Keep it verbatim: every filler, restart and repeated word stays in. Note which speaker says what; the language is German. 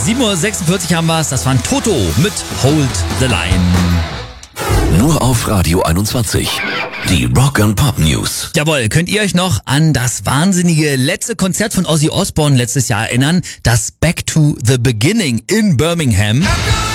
Speaker 1: sieben Uhr sechsundvierzig haben wir es. Das waren Toto mit Hold the Line.
Speaker 2: Nur auf Radio einundzwanzig. Die Rock and Pop News.
Speaker 1: Jawohl, könnt ihr euch noch an das wahnsinnige letzte Konzert von Ozzy Osbourne letztes Jahr erinnern? Das Back to the Beginning in Birmingham.